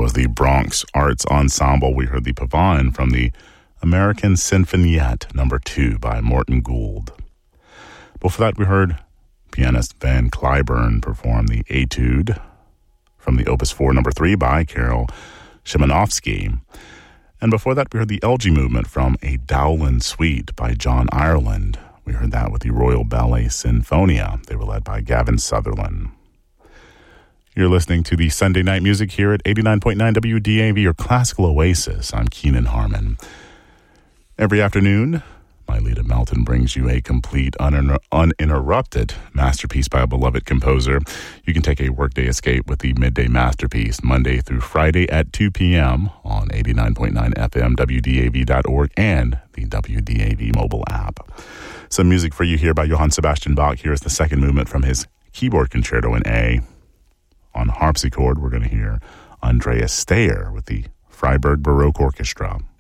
was the Bronx Arts Ensemble. We heard the Pavane from the American Sinfoniette No. 2 by Morton Gould. Before that, we heard pianist Van Cliburn perform the Etude from the Opus 4 No. 3 by Karol Szymanowski. And before that, we heard the Elgee Movement from a Dowland Suite by John Ireland. We heard that with the Royal Ballet Sinfonia. They were led by Gavin Sutherland. You're listening to the Sunday Night Music here at 89.9 WDAV, your classical oasis. I'm Keenan Harmon. Every afternoon, Mylita Melton brings you a complete, uninterrupted masterpiece by a beloved composer. You can take a workday escape with the Midday Masterpiece, Monday through Friday at 2 p.m. on 89.9 FM, WDAV.org, and the WDAV mobile app. Some music for you here by Johann Sebastian Bach. Here is the second movement from his keyboard concerto in A. On harpsichord, we're going to hear Andreas Steyer with the Freiburg Baroque Orchestra.